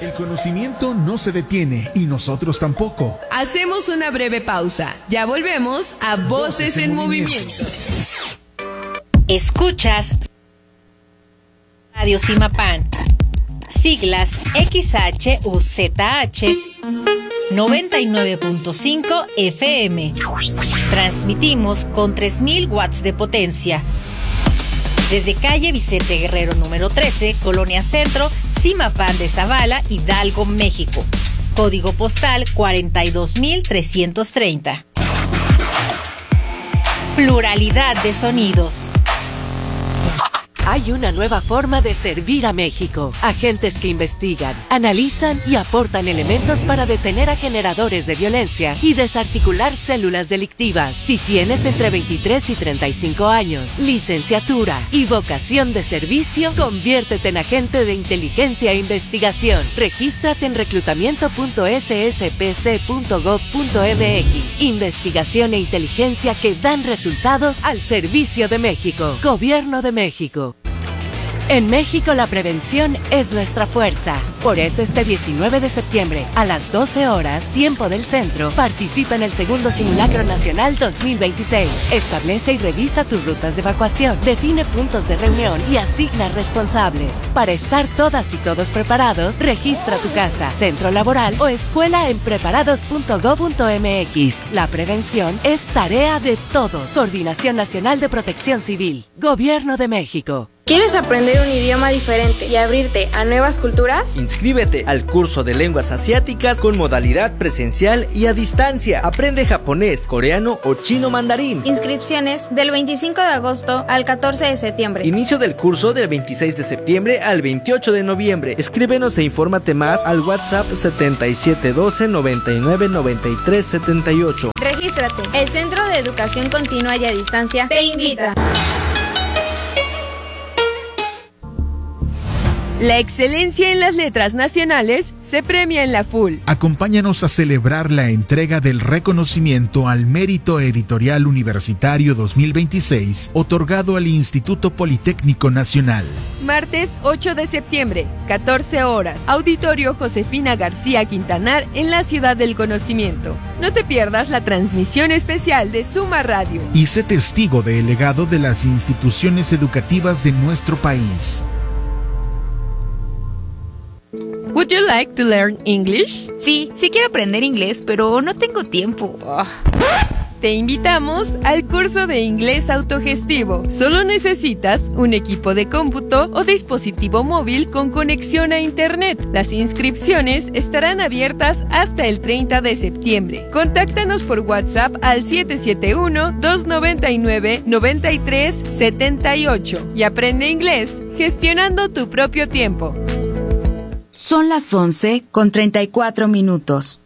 El conocimiento no se detiene y nosotros tampoco. Hacemos una breve pausa. Ya volvemos a Voces en Movimiento. Escuchas Radio Zimapán. Siglas XHUZH 99.5 FM. Transmitimos con 3000 watts de potencia. Desde calle Vicente Guerrero número 13, Colonia Centro, Zimapán de Zavala, Hidalgo, México. Código postal 42330. Pluralidad de sonidos. Hay una nueva forma de servir a México. Agentes que investigan, analizan y aportan elementos para detener a generadores de violencia y desarticular células delictivas. Si tienes entre 23 y 35 años, licenciatura y vocación de servicio, conviértete en agente de inteligencia e investigación. Regístrate en reclutamiento.sspc.gov.mx. Investigación e inteligencia que dan resultados al servicio de México. Gobierno de México. En México la prevención es nuestra fuerza. Por eso este 19 de septiembre a las 12 horas, tiempo del centro, participa en el segundo Simulacro Nacional 2026. Establece y revisa tus rutas de evacuación, define puntos de reunión y asigna responsables. Para estar todas y todos preparados, registra tu casa, centro laboral o escuela en preparados.gov.mx. La prevención es tarea de todos. Coordinación Nacional de Protección Civil. Gobierno de México. ¿Quieres aprender un idioma diferente y abrirte a nuevas culturas? Inscríbete al curso de lenguas asiáticas con modalidad presencial y a distancia. Aprende japonés, coreano o chino mandarín. Inscripciones del 25 de agosto al 14 de septiembre. Inicio del curso del 26 de septiembre al 28 de noviembre. Escríbenos e infórmate más al WhatsApp 7712 99 93 78. Regístrate. El Centro de Educación Continua y a Distancia te invita. La excelencia en las letras nacionales se premia en la FUL. Acompáñanos a celebrar la entrega del reconocimiento al Mérito Editorial Universitario 2026, otorgado al Instituto Politécnico Nacional. Martes 8 de septiembre, 14 horas, Auditorio Josefina García Quintanar en la Ciudad del Conocimiento. No te pierdas la transmisión especial de Suma Radio. Y sé testigo del legado de las instituciones educativas de nuestro país. Would you like to learn English? Sí quiero aprender inglés, pero no tengo tiempo. Te invitamos al curso de inglés autogestivo. Solo necesitas un equipo de cómputo o dispositivo móvil con conexión a internet. Las inscripciones estarán abiertas hasta el 30 de septiembre. Contáctanos por WhatsApp al 771-299-9378 y aprende inglés gestionando tu propio tiempo. Son las 11:34.